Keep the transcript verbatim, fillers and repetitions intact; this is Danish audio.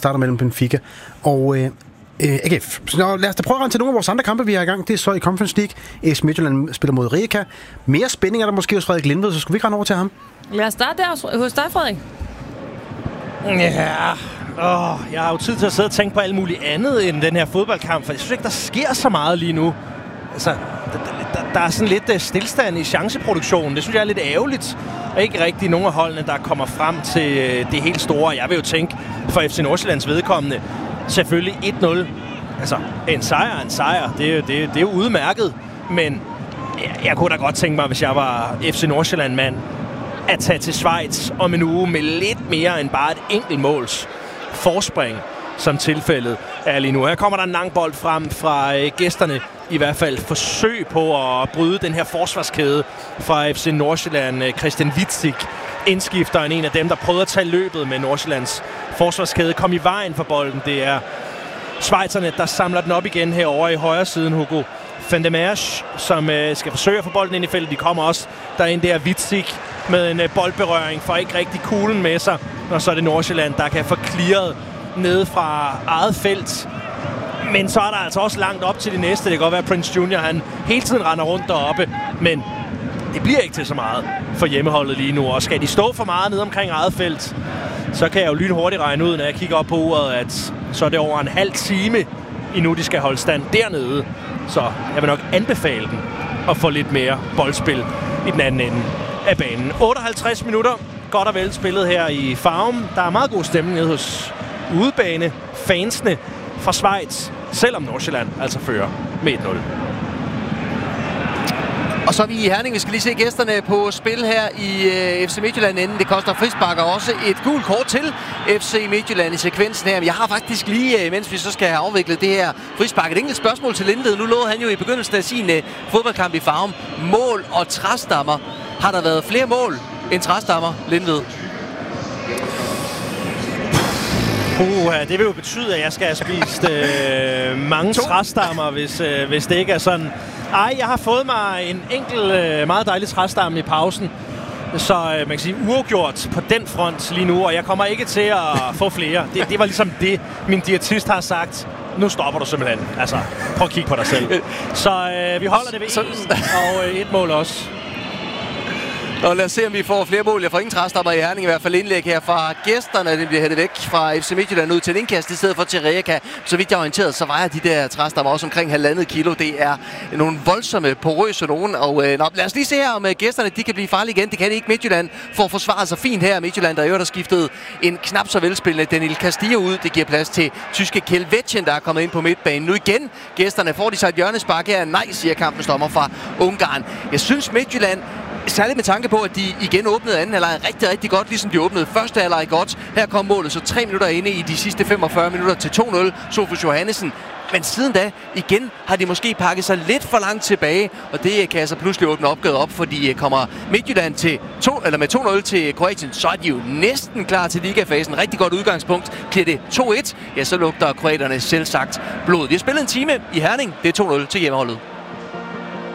starter mellem Benfica og øh, A G F. Så lad os da prøve at rende til nogle af vores andre kampe, vi har i gang. Det er så i Conference League. A S Midtjylland spiller mod Rijeka. Mere spænding er der måske hos Frederik Lindved, så skulle vi ikke rende over til ham? Lad os starte der hos dig, Frederik. Ja, åh, jeg har jo tid til at sidde og tænke på alt muligt andet end den her fodboldkamp, for jeg synes ikke, der sker så meget lige nu. Altså, der, der, der er sådan lidt stillstand i chanceproduktionen. Det synes jeg er lidt ærgerligt. Og ikke rigtig nogen af holdene, der kommer frem til det helt store. Jeg vil jo tænke, for F C Nordsjællands vedkommende, selvfølgelig et nul. Altså, en sejr er en sejr. Det, det, det er jo udmærket. Men jeg, jeg kunne da godt tænke mig, hvis jeg var F C Nordsjælland-mand, at tage til Schweiz om en uge med lidt mere end bare et enkelt måls forspring, som tilfældet er lige nu. Her kommer der en lang bold frem fra øh, gæsterne. I hvert fald forsøg på at bryde den her forsvarskæde fra F C Nordsjælland. Christian Witzig, indskifteren, en af dem, der prøvede at tage løbet med Nordsjællands forsvarskæde, kom i vejen for bolden. Det er schweizerne, der samler den op igen herovre i højre siden. Hugo van der Merch, som øh, skal forsøge at få bolden ind i feltet. De kommer også derinde der. Witzig med en øh, boldberøring, får ikke rigtig kuglen med sig. Og så er det Nordsjælland, der kan få clearet nede fra eget felt. Men så er der altså også langt op til det næste. Det kan godt være, at Prince Junior han hele tiden render rundt deroppe. Men det bliver ikke til så meget for hjemmeholdet lige nu. Og skal de stå for meget nede omkring eget felt, så kan jeg jo lynhurtigt regne ud, når jeg kigger op på uret, at så er det over en halv time endnu, de skal holde stand dernede. Så jeg vil nok anbefale dem at få lidt mere boldspil i den anden ende af banen. otteoghalvtreds minutter. Godt og vel spillet her i Farum. Der er meget god stemning nede hos udebane. Fansene fra Schweiz, selvom Nordsjælland altså fører med et nul. Og så er vi i Herning. Vi skal lige se gæsterne på spil her i uh, F C Midtjylland inden. Det koster frispark og også et gult kort til F C Midtjylland i sekvensen her. Men jeg har faktisk lige, uh, mens vi så skal have afviklet det her frispark, et enkelt spørgsmål til Lindved. Nu lovede han jo i begyndelsen af sin uh, fodboldkamp i Farum mål og træstammer. Har der været flere mål end træstammer, Lindved? Uh, det vil jo betyde, at jeg skal have spist øh, mange træstammer, hvis, øh, hvis det ikke er sådan. Ej, jeg har fået mig en enkelt øh, meget dejlig træstamme i pausen. Så øh, man kan sige uafgjort på den front lige nu, og jeg kommer ikke til at få flere. Det, det var ligesom det, min diætist har sagt. Nu stopper du simpelthen. Altså, prøv at kigge på dig selv. Så øh, vi holder det ved en, og øh, et mål også. Og lad os se, om vi får flere mål. Jeg får ingen træstammer i Herning, i hvert fald indlæg her fra gæsterne. Det bliver hættet væk fra F C Midtjylland ud til en indkast i stedet for til Rijeka. Så vidt jeg er orienteret, så vejer de der træstammer også omkring halvandet kilo. Det er nogle voldsomme, porøse nogen. Og øh, nå, lad os lige se her, om øh, gæsterne de kan blive farlige igen. Det kan de ikke. Midtjylland for at forsvare sig fint her. Midtjylland, der i øvrigt har skiftet en knap så velspillende Daniel Castillo ud. Det giver plads til tyske Kelvetjen, der er kommet ind på midtbanen. Nu igen, gæsterne får de sig et hjørnespark her. Nej, siger kampens dommer fra Ungarn. Jeg synes Midtjylland, særligt med tanke på, at de igen åbnede anden halvleg rigtig, rigtig godt, ligesom de åbnede første halvleg godt. Her kom målet så tre minutter inde i de sidste femogfyrre minutter til to nul. Sofus Johannesen. Men siden da, igen, har de måske pakket sig lidt for langt tilbage, og det kan altså pludselig åbne opgavet op, fordi kommer Midtjylland til to, eller med to nul til Kroatien, så er de jo næsten klar til ligafasen. Rigtig godt udgangspunkt. Bliver det to et, ja, så lugter kroaterne selvsagt blod. Vi har spillet en time i Herning. Det er to nul til hjemmeholdet.